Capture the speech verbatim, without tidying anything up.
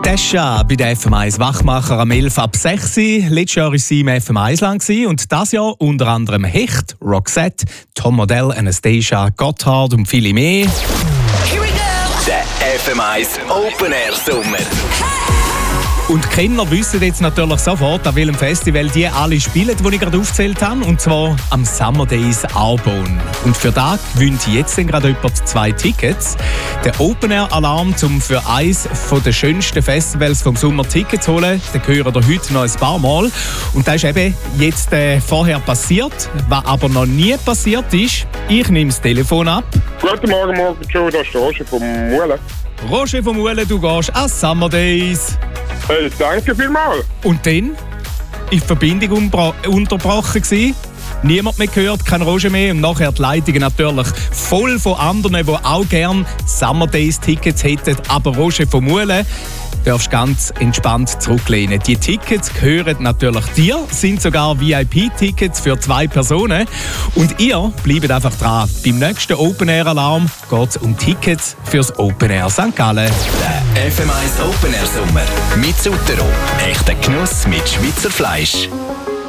Desha bei der F M eins Wachmacher am elf ab sechs. Letztes Jahr war sie im F M eins Land und dieses Jahr unter anderem Hecht, Roxette, Tom Modell, Anastasia, Gotthard und viele mehr. Here we go! Der F M eins Open Air Sommer. Und die Kenner wissen jetzt natürlich sofort, an welchem Festival die alle spielen, die ich gerade aufgezählt habe. Und zwar am Summer Days Arbonne. Und für das gewinnt jetzt gerade jemand zwei Tickets. Der Open Air Alarm, um für eines der schönsten Festivals vom Sommer Tickets zu holen, den hören wir heute noch ein paar Mal. Und das ist eben jetzt äh, vorher passiert. Was aber noch nie passiert ist, ich nehme das Telefon ab. Guten Morgen, morgen, Joe, das ist Roger vom Muhle. Roger vom Muhle, du gehst an Summer Days. Hey, danke vielmals. Und dann war die Verbindung unterbrochen gewesen. Niemand mehr gehört, kein Roger mehr. Und nachher die Leitungen natürlich voll von anderen, die auch gerne Summer Days Tickets hätten. Aber Roger vom Muhle, darfst ganz entspannt zurücklehnen. Die Tickets gehören natürlich dir, sind sogar V I P-Tickets für zwei Personen. Und ihr bleibt einfach dran. Beim nächsten Open Air Alarm geht es um Tickets fürs Open Air Sankt Gallen. Der F M eins Open Air Sommer mit Sutero. Echter Genuss mit Schweizer Fleisch.